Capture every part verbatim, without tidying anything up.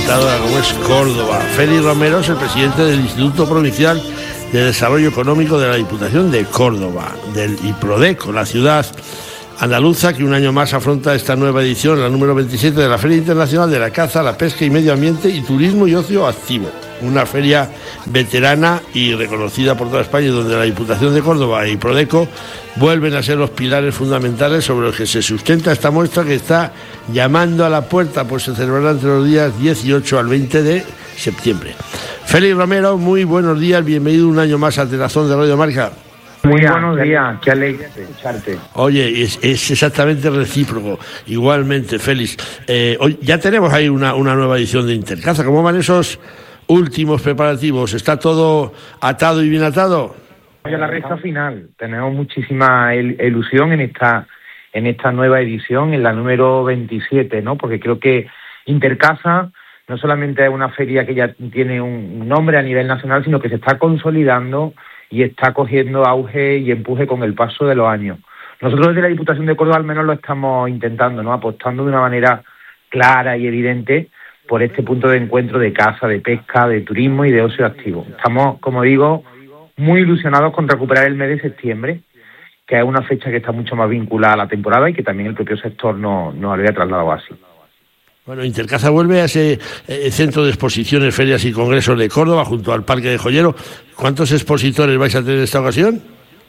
encantadora como es Córdoba. Félix Romero es el presidente del Instituto Provincial de Desarrollo Económico de la Diputación de Córdoba, del IPRODECO, la ciudad andaluza que un año más afronta esta nueva edición, la número veintisiete de la Feria Internacional de la Caza, la Pesca y Medio Ambiente y Turismo y Ocio Activo. Una feria veterana y reconocida por toda España, donde la Diputación de Córdoba y IPRODECO vuelven a ser los pilares fundamentales sobre los que se sustenta esta muestra que está llamando a la puerta, pues se celebrará entre los días dieciocho al veinte de septiembre. Félix Romero, muy buenos días, bienvenido un año más a Telazón de Radio Marca. Muy buenos días, qué alegre escucharte. Oye, es, es exactamente recíproco, igualmente, Félix. Eh, hoy, ya tenemos ahí una, una nueva edición de Intercaza. ¿Cómo van esos últimos preparativos? ¿Está todo atado y bien atado? Oye, la recta final. Tenemos muchísima il- ilusión en esta en esta nueva edición, en la número veintisiete, ¿no? Porque creo que Intercaza no solamente es una feria que ya tiene un nombre a nivel nacional, sino que se está consolidando y está cogiendo auge y empuje con el paso de los años. Nosotros desde la Diputación de Córdoba al menos lo estamos intentando, ¿no? Apostando de una manera clara y evidente por este punto de encuentro de caza, de pesca, de turismo y de ocio activo. Estamos, como digo, muy ilusionados con recuperar el mes de septiembre, que es una fecha que está mucho más vinculada a la temporada y que también el propio sector nos no había trasladado así. Bueno, Intercaza vuelve a ese eh, centro de exposiciones, ferias y congresos de Córdoba, junto al Parque de Joyero. ¿Cuántos expositores vais a tener en esta ocasión?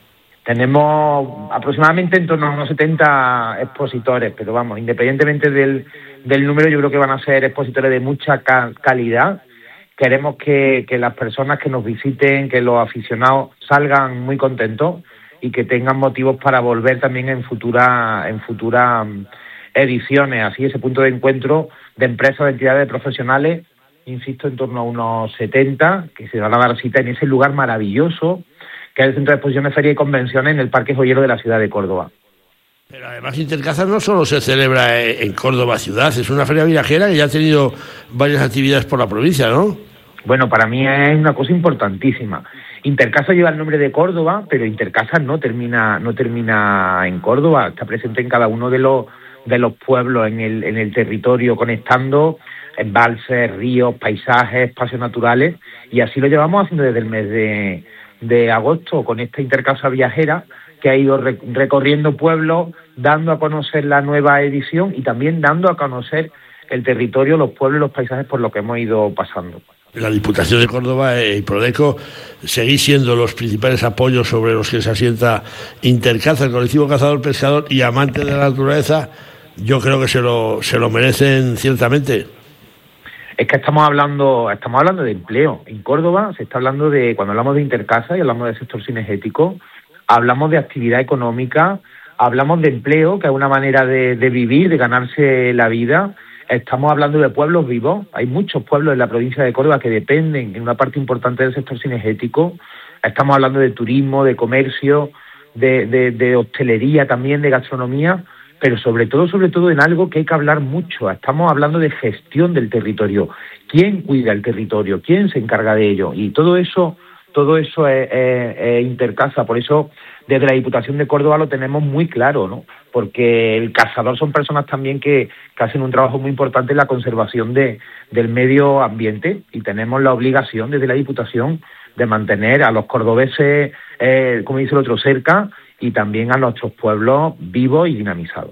Tenemos aproximadamente en torno a unos setenta expositores, pero vamos, independientemente del, del número, yo creo que van a ser expositores de mucha ca- calidad. Queremos que, que las personas que nos visiten, que los aficionados salgan muy contentos y que tengan motivos para volver también en futura, en futuras ediciones. Así, ese punto de encuentro de empresas, de entidades profesionales, insisto, en torno a unos setenta, que se van a dar cita en ese lugar maravilloso que es el Centro de Exposiciones, Feria y Convenciones en el Parque Joyero de la ciudad de Córdoba. Pero además Intercaza no solo se celebra en Córdoba ciudad, es una feria viajera que ya ha tenido varias actividades por la provincia, ¿no? Bueno, para mí es una cosa importantísima. Intercaza lleva el nombre de Córdoba, pero Intercaza no termina no termina en Córdoba, está presente en cada uno de los de los pueblos en el en el territorio, conectando embalses, ríos, paisajes, espacios naturales, y así lo llevamos haciendo desde el mes de, de agosto con esta Intercaza viajera que ha ido re- recorriendo pueblos, dando a conocer la nueva edición y también dando a conocer el territorio, los pueblos y los paisajes por los que hemos ido pasando. La Diputación de Córdoba y IPRODECO seguís siendo los principales apoyos sobre los que se asienta Intercaza, el colectivo cazador, pescador y amante de la naturaleza. Yo creo que se lo se lo merecen ciertamente. Es que estamos hablando estamos hablando de empleo. En Córdoba se está hablando de, cuando hablamos de Intercaza y hablamos del sector cinegético, hablamos de actividad económica, hablamos de empleo, que es una manera de, de vivir, de ganarse la vida. Estamos hablando de pueblos vivos. Hay muchos pueblos en la provincia de Córdoba que dependen en una parte importante del sector cinegético. Estamos hablando de turismo, de comercio, de, de, de hostelería también, de gastronomía, pero sobre todo, sobre todo en algo que hay que hablar mucho. Estamos hablando de gestión del territorio. ¿Quién cuida el territorio? ¿Quién se encarga de ello? Y todo eso, todo eso es, es, es Intercaza. Por eso, desde la Diputación de Córdoba lo tenemos muy claro, ¿no? Porque el cazador son personas también que, que hacen un trabajo muy importante en la conservación de, del medio ambiente, y tenemos la obligación desde la Diputación de mantener a los cordobeses, eh, como dice el otro, cerca, y también a nuestros pueblos vivos y dinamizados.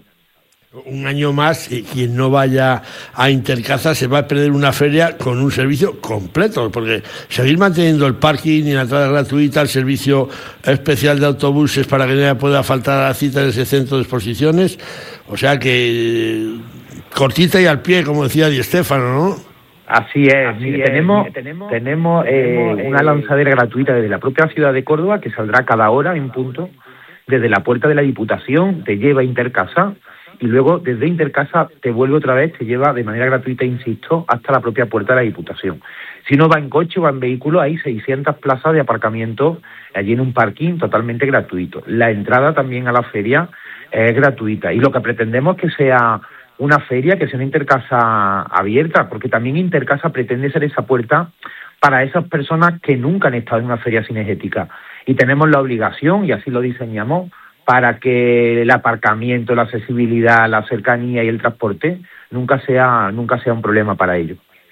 Un año más, y quien no vaya a Intercaza se va a perder una feria con un servicio completo, porque seguir manteniendo el parking y la entrada gratuita, el servicio especial de autobuses para que nadie pueda faltar a la cita en ese centro de exposiciones, o sea que cortita y al pie, como decía Di Stéfano, ¿no? Así es, Así mire, es, tenemos, mire, tenemos, tenemos, eh, una lanzadera gratuita desde la propia ciudad de Córdoba que saldrá cada hora en punto, desde la puerta de la Diputación, te lleva a Intercaza, y luego desde Intercaza te vuelve otra vez, te lleva de manera gratuita, insisto, hasta la propia puerta de la Diputación. Si no va en coche o va en vehículo, hay seiscientas plazas de aparcamiento allí en un parking totalmente gratuito. La entrada también a la feria es gratuita, y lo que pretendemos es que sea una feria, que sea una Intercaza abierta, porque también Intercaza pretende ser esa puerta para esas personas que nunca han estado en una feria cinegética, y tenemos la obligación, y así lo diseñamos, para que el aparcamiento, la accesibilidad, la cercanía y el transporte nunca sea nunca sea un problema para ellos.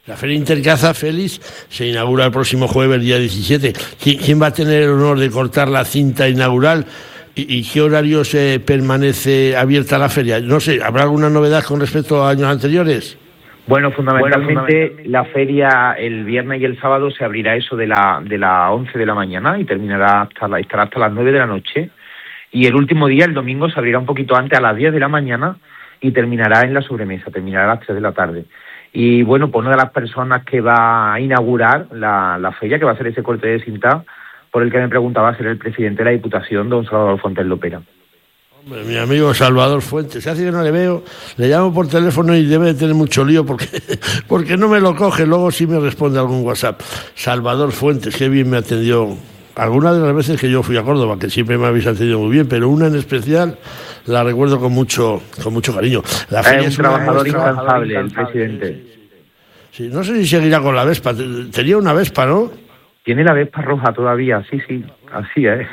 La Feria Intercaza, Félix, se inaugura el próximo jueves, el día diecisiete. ¿Quién, quién va a tener el honor de cortar la cinta inaugural? ¿Y, y qué horarios eh, permanece abierta la feria? No sé, ¿habrá alguna novedad con respecto a años anteriores? Bueno, fundamentalmente, bueno, fundamentalmente la feria el viernes y el sábado se abrirá eso de la de las once de la mañana y terminará hasta la, estará hasta las nueve de la noche. Y el último día, el domingo, se abrirá un poquito antes, a las diez de la mañana, y terminará en la sobremesa, terminará a las tres de la tarde. Y bueno, pues una de las personas que va a inaugurar la, la feria, que va a hacer ese corte de cinta, por el que me preguntaba, va a ser el presidente de la Diputación, don Salvador Fuentes Lopera. Hombre, mi amigo Salvador Fuentes, hace que no le veo, le llamo por teléfono y debe de tener mucho lío porque, porque no me lo coge, luego sí me responde algún WhatsApp. Salvador Fuentes, qué bien me atendió. Algunas de las veces que yo fui a Córdoba, que siempre me habéis atendido muy bien, pero una en especial la recuerdo con mucho con mucho cariño. La feria es un trabajador incansable, el presidente. Sí, no sé si seguirá con la Vespa. Tenía una Vespa, ¿no? Tiene la Vespa roja todavía, sí, sí, así es.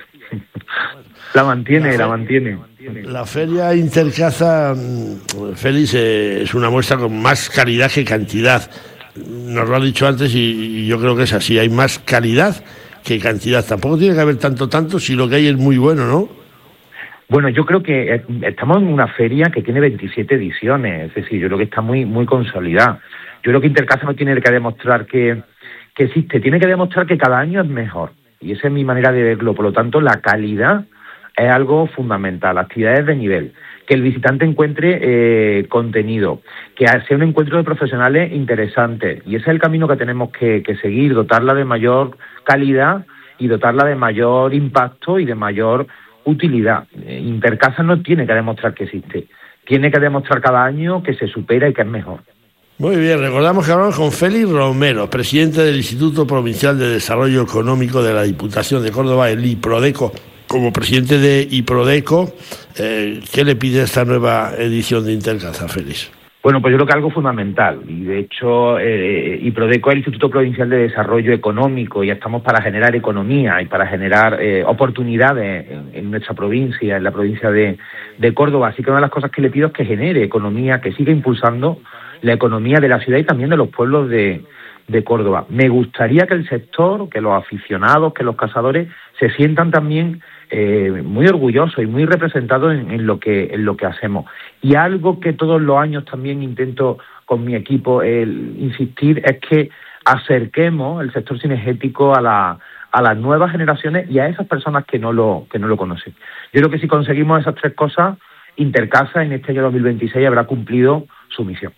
La mantiene, la, la mantiene. La Feria Intercaza, Félix, eh, es una muestra con más calidad que cantidad. Nos lo ha dicho antes y, y yo creo que es así. Hay más calidad que cantidad. Tampoco tiene que haber tanto, tanto si lo que hay es muy bueno, ¿no? Bueno, yo creo que estamos en una feria que tiene veintisiete ediciones, es decir, yo creo que está muy muy consolidada. Yo creo que Intercaza no tiene que demostrar que, que existe, tiene que demostrar que cada año es mejor. Y esa es mi manera de verlo. Por lo tanto, la calidad es algo fundamental, actividades de nivel, que el visitante encuentre eh, contenido, que sea un encuentro de profesionales interesantes. Y ese es el camino que tenemos que, que seguir, dotarla de mayor calidad y dotarla de mayor impacto y de mayor utilidad. Intercaza no tiene que demostrar que existe, tiene que demostrar cada año que se supera y que es mejor. Muy bien, recordamos que hablamos con Félix Romero, presidente del Instituto Provincial de Desarrollo Económico de la Diputación de Córdoba, el IPRODECO. Como presidente de IPRODECO, eh, ¿qué le pide esta nueva edición de Intercaza, Félix? Bueno, pues yo creo que algo fundamental, y de hecho eh, IPRODECO es el Instituto Provincial de Desarrollo Económico, y estamos para generar economía y para generar eh, oportunidades en, en nuestra provincia, en la provincia de, de Córdoba. Así que una de las cosas que le pido es que genere economía, que siga impulsando la economía de la ciudad y también de los pueblos de, de Córdoba. Me gustaría que el sector, que los aficionados, que los cazadores se sientan también Eh, muy orgulloso y muy representado en, en lo que en lo que hacemos. Y algo que todos los años también intento con mi equipo el insistir es que acerquemos el sector cinegético a la a las nuevas generaciones y a esas personas que no lo que no lo conocen. Yo creo que si conseguimos esas tres cosas, Intercaza en este año dos mil veintiséis habrá cumplido su misión.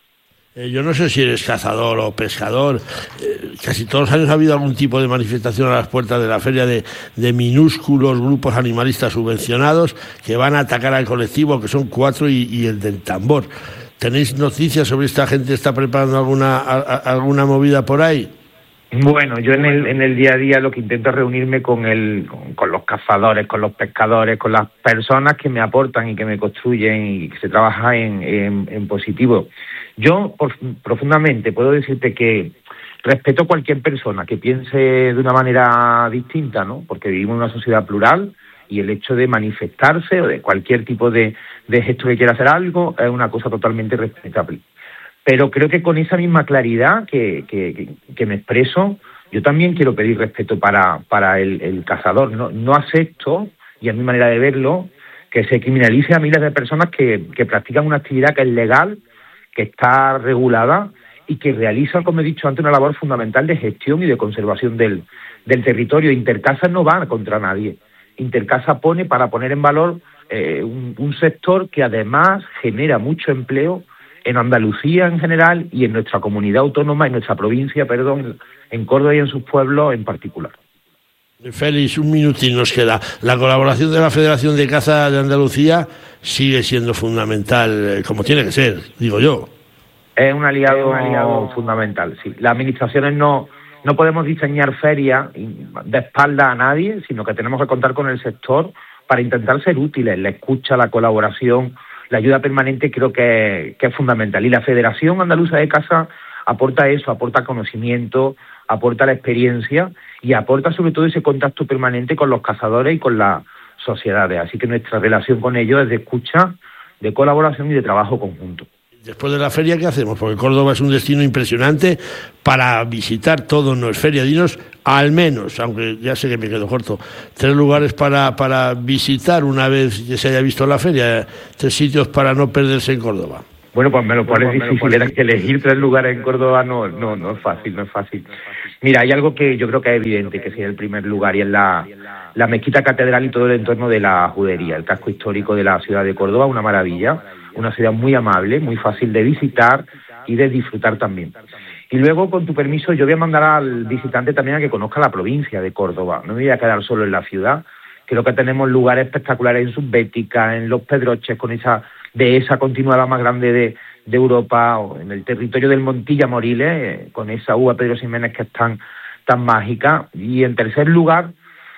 Eh, yo no sé si eres cazador o pescador. Eh, casi todos los años ha habido algún tipo de manifestación a las puertas de la feria de, de minúsculos grupos animalistas subvencionados que van a atacar al colectivo, que son cuatro, y, y el del tambor. ¿Tenéis noticias sobre esta gente? ¿Está preparando alguna a, a, alguna movida por ahí? Bueno, yo en el en el día a día lo que intento es reunirme con el con, con los cazadores, con los pescadores, con las personas que me aportan y que me construyen y que se trabaja en, en, en positivo. Yo por, profundamente puedo decirte que respeto a cualquier persona que piense de una manera distinta, ¿no? Porque vivimos en una sociedad plural y el hecho de manifestarse o de cualquier tipo de, de gesto que quiera hacer algo es una cosa totalmente respetable. Pero creo que con esa misma claridad que, que, que me expreso, yo también quiero pedir respeto para, para el, el cazador. No, no acepto, y es mi manera de verlo, que se criminalice a miles de personas que, que practican una actividad que es legal, que está regulada y que realizan, como he dicho antes, una labor fundamental de gestión y de conservación del, del territorio. Intercaza no va contra nadie. Intercaza pone para poner en valor eh, un, un sector que además genera mucho empleo en Andalucía en general y en nuestra comunidad autónoma, en nuestra provincia, perdón, en Córdoba y en sus pueblos en particular. Félix, un minutín nos queda. La colaboración de la Federación de Caza de Andalucía sigue siendo fundamental, como tiene que ser, digo yo. Es un aliado, es un aliado fundamental, sí. Las administraciones no, no podemos diseñar ferias de espalda a nadie, sino que tenemos que contar con el sector para intentar ser útiles. La escucha, la colaboración, la ayuda permanente creo que, que es fundamental. Y la Federación Andaluza de Caza aporta eso, aporta conocimiento, aporta la experiencia y aporta sobre todo ese contacto permanente con los cazadores y con las sociedades. Así que nuestra relación con ellos es de escucha, de colaboración y de trabajo conjunto. Después de la feria, ¿qué hacemos? Porque Córdoba es un destino impresionante para visitar todo, no es feria. Dinos, al menos, aunque ya sé que me quedo corto, tres lugares para, para visitar una vez que se haya visto la feria, tres sitios para no perderse en Córdoba. Bueno, pues me lo pones difícil, era que elegir tres lugares en Córdoba no, no, no es fácil, no es fácil. Mira, hay algo que yo creo que es evidente, que sería el primer lugar, y es la, la mezquita catedral y todo el entorno de la judería, el casco histórico de la ciudad de Córdoba, una maravilla, una ciudad muy amable, muy fácil de visitar y de disfrutar también. Y luego, con tu permiso, yo voy a mandar al visitante también a que conozca la provincia de Córdoba, no me voy a quedar solo en la ciudad. Creo que tenemos lugares espectaculares en Subbética, en Los Pedroches, con esa dehesa continuada más grande de, de Europa, o en el territorio del Montilla Moriles, eh, con esa uva Pedro Ximénez que es tan, tan mágica. Y en tercer lugar,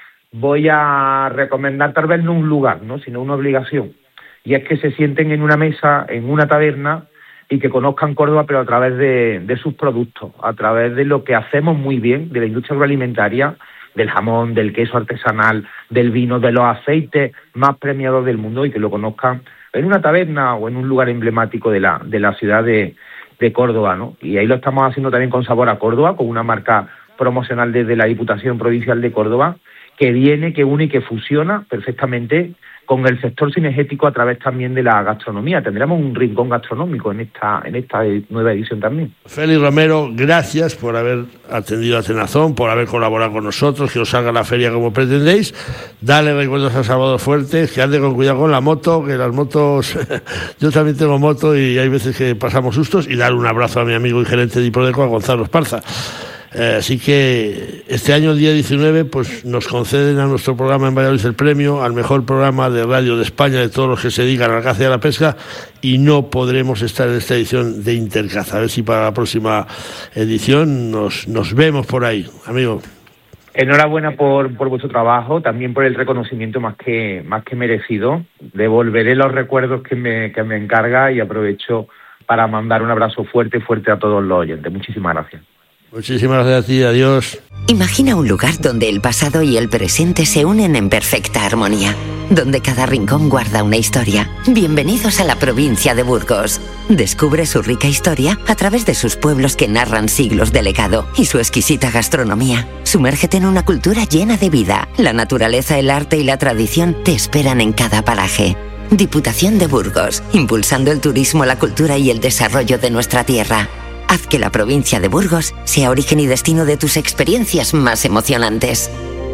voy a recomendar tal vez no un lugar, ¿no?, sino una obligación. Y es que se sienten en una mesa, en una taberna, y que conozcan Córdoba, pero a través de, de sus productos, a través de lo que hacemos muy bien, de la industria agroalimentaria, del jamón, del queso artesanal, del vino, de los aceites más premiados del mundo, y que lo conozcan en una taberna o en un lugar emblemático de la de la ciudad de, de Córdoba, ¿no? Y ahí lo estamos haciendo también con Sabor a Córdoba, con una marca promocional desde la Diputación Provincial de Córdoba, que viene, que une y que fusiona perfectamente con el sector cinegético a través también de la gastronomía. Tendremos un rincón gastronómico en esta en esta nueva edición también. Félix Romero, gracias por haber atendido a Cenazón, por haber colaborado con nosotros, que os salga la feria como pretendéis. Dale recuerdos a Salvador Fuertes, que ande con cuidado con la moto, que las motos, yo también tengo moto y hay veces que pasamos sustos, y dar un abrazo a mi amigo y gerente de Iprodeco, a Gonzalo Esparza. Eh, así que este año, el día diecinueve, pues nos conceden a nuestro programa en Valladolid el premio al mejor programa de radio de España de todos los que se dedican a la caza y a la pesca, y no podremos estar en esta edición de Intercaza. A ver si para la próxima edición nos, nos vemos por ahí, amigo. Enhorabuena por, por vuestro trabajo, también por el reconocimiento más que más que merecido. Devolveré los recuerdos que me, que me encarga, y aprovecho para mandar un abrazo fuerte, fuerte a todos los oyentes. Muchísimas gracias. Muchísimas gracias a ti, adiós. Imagina un lugar donde el pasado y el presente se unen en perfecta armonía, donde cada rincón guarda una historia. Bienvenidos a la provincia de Burgos. Descubre su rica historia a través de sus pueblos que narran siglos de legado y su exquisita gastronomía. Sumérgete en una cultura llena de vida. La naturaleza, el arte y la tradición te esperan en cada paraje. Diputación de Burgos, impulsando el turismo, la cultura y el desarrollo de nuestra tierra. Haz que la provincia de Burgos sea origen y destino de tus experiencias más emocionantes.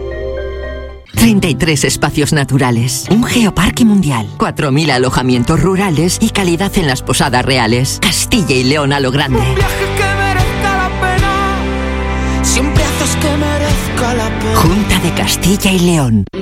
treinta y tres espacios naturales, un geoparque mundial, cuatro mil alojamientos rurales y calidad en las posadas reales. Castilla y León a lo grande. Un viaje que merezca la pena, siempre haces que merezca la pena. Junta de Castilla y León.